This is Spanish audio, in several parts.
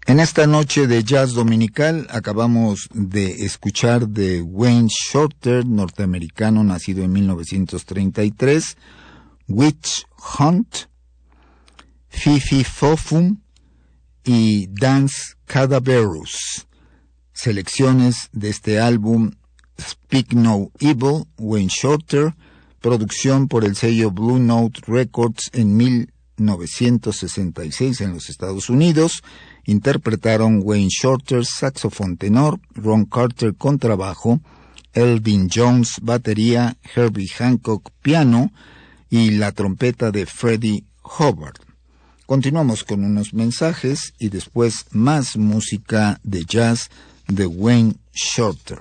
En esta noche de jazz dominical acabamos de escuchar de Wayne Shorter, norteamericano nacido en 1933, Witch Hunt, Fifi Fofum y Dance Cadaverous. Selecciones de este álbum Speak No Evil, Wayne Shorter, producción por el sello Blue Note Records en 1966 en los Estados Unidos. Interpretaron Wayne Shorter, saxofón tenor, Ron Carter, contrabajo, Elvin Jones, batería, Herbie Hancock, piano y la trompeta de Freddie Hubbard. Continuamos con unos mensajes y después más música de jazz de Wayne Shorter.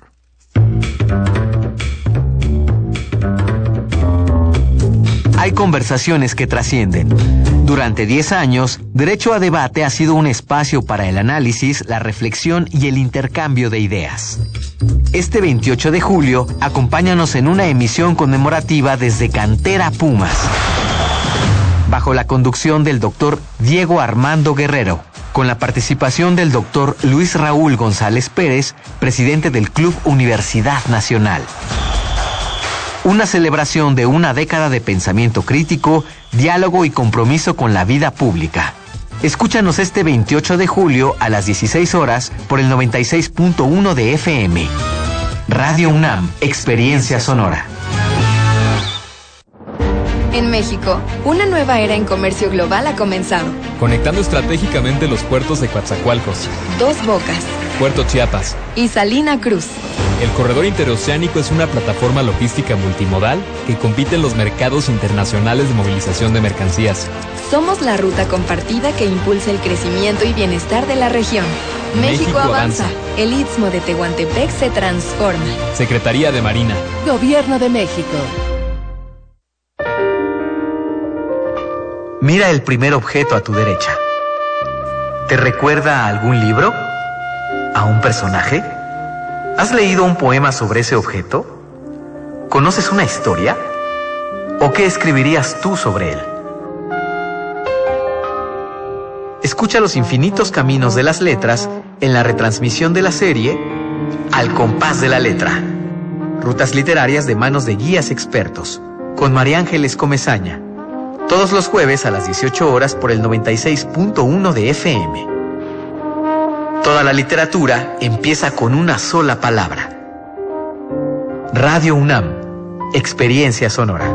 Hay conversaciones que trascienden. Durante 10 años, Derecho a Debate ha sido un espacio para el análisis, la reflexión y el intercambio de ideas. Este 28 de julio, acompáñanos en una emisión conmemorativa desde Cantera Pumas, bajo la conducción del doctor Diego Armando Guerrero, con la participación del doctor Luis Raúl González Pérez, presidente del Club Universidad Nacional. Una celebración de una década de pensamiento crítico, diálogo y compromiso con la vida pública. Escúchanos este 28 de julio a las 16 horas por el 96.1 de FM. Radio UNAM, Experiencia Sonora. En México, una nueva era en comercio global ha comenzado. Conectando estratégicamente los puertos de Coatzacoalcos, Dos Bocas, Puerto Chiapas y Salina Cruz. El corredor interoceánico es una plataforma logística multimodal que compite en los mercados internacionales de movilización de mercancías. Somos la ruta compartida que impulsa el crecimiento y bienestar de la región. México avanza. El Istmo de Tehuantepec se transforma. Secretaría de Marina. Gobierno de México. Mira el primer objeto a tu derecha. ¿Te recuerda a algún libro? ¿A un personaje? ¿Has leído un poema sobre ese objeto? ¿Conoces una historia? ¿O qué escribirías tú sobre él? Escucha los infinitos caminos de las letras en la retransmisión de la serie Al compás de la letra. Rutas literarias de manos de guías expertos, con María Ángeles Comezaña. Todos los jueves a las 18 horas por el 96.1 de FM. Toda la literatura empieza con una sola palabra. Radio UNAM, Experiencia Sonora.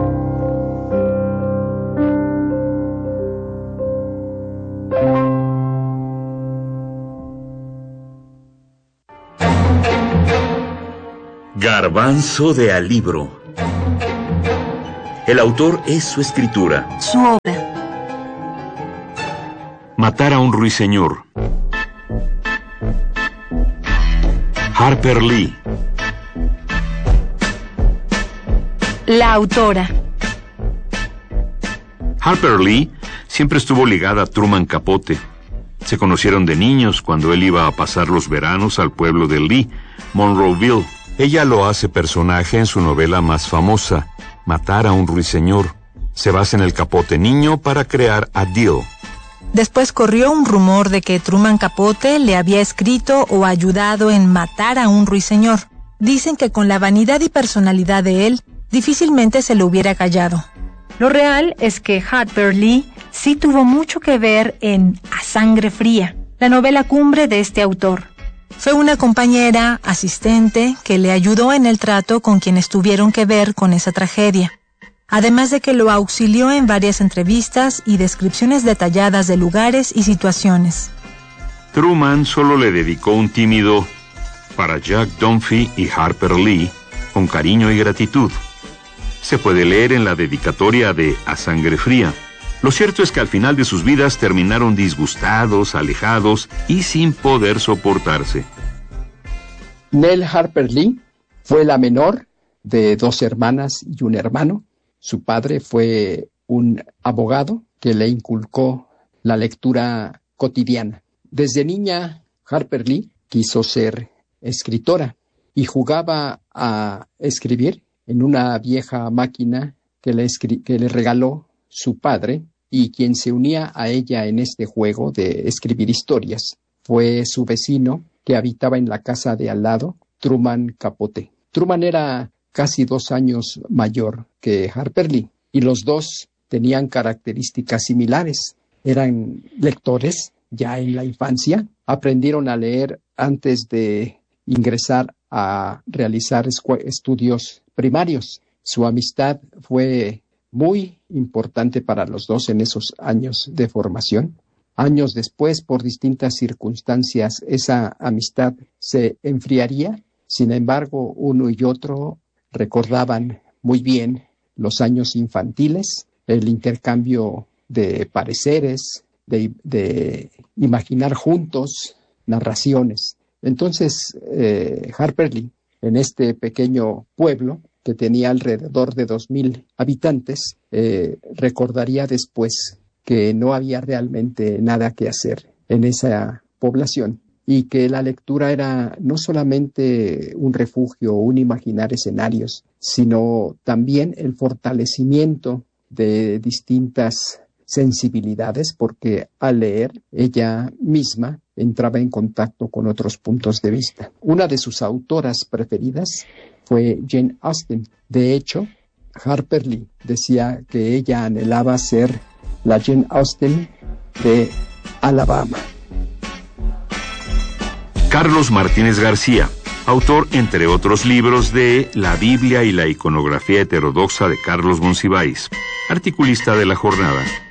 Garbanzo de Alibro. El autor es su escritura. Su obra. Matar a un ruiseñor. Harper Lee. La autora. Harper Lee siempre estuvo ligada a Truman Capote. Se conocieron de niños cuando él iba a pasar los veranos al pueblo de Lee, Monroeville. Ella lo hace personaje en su novela más famosa, Matar a un ruiseñor. Se basa en el Capote niño para crear a Dill. Después corrió un rumor de que Truman Capote le había escrito o ayudado en matar a un ruiseñor. Dicen que con la vanidad y personalidad de él, difícilmente se lo hubiera callado. Lo real es que Harper Lee sí tuvo mucho que ver en A Sangre Fría, la novela cumbre de este autor. Fue una compañera, asistente, que le ayudó en el trato con quienes tuvieron que ver con esa tragedia. Además de que lo auxilió en varias entrevistas y descripciones detalladas de lugares y situaciones. Truman solo le dedicó un tímido para Jack Dunphy y Harper Lee, con cariño y gratitud. Se puede leer en la dedicatoria de A Sangre Fría. Lo cierto es que al final de sus vidas terminaron disgustados, alejados y sin poder soportarse. Nell Harper Lee fue la menor de 2 hermanas y un hermano. Su padre fue un abogado que le inculcó la lectura cotidiana. Desde niña, Harper Lee quiso ser escritora y jugaba a escribir en una vieja máquina que le regaló su padre, y quien se unía a ella en este juego de escribir historias fue su vecino que habitaba en la casa de al lado, Truman Capote. Truman era casi 2 años mayor que Harper Lee y los dos tenían características similares. Eran lectores ya en la infancia, aprendieron a leer antes de ingresar a realizar estudios primarios. Su amistad fue muy importante para los dos en esos años de formación. Años después, por distintas circunstancias, esa amistad se enfriaría. Sin embargo, uno y otro recordaban muy bien los años infantiles, el intercambio de pareceres, de imaginar juntos narraciones. Entonces, Harper Lee, en este pequeño pueblo que tenía alrededor de 2,000 habitantes, recordaría después que no había realmente nada que hacer en esa población y que la lectura era no solamente un refugio o un imaginar escenarios, sino también el fortalecimiento de distintas sensibilidades, porque al leer ella misma entraba en contacto con otros puntos de vista. Una de sus autoras preferidas fue Jane Austen. De hecho, Harper Lee decía que ella anhelaba ser la Jane Austen de Alabama. Carlos Martínez García, autor, entre otros libros, de La Biblia y la iconografía heterodoxa de Carlos Monsiváis, articulista de La Jornada.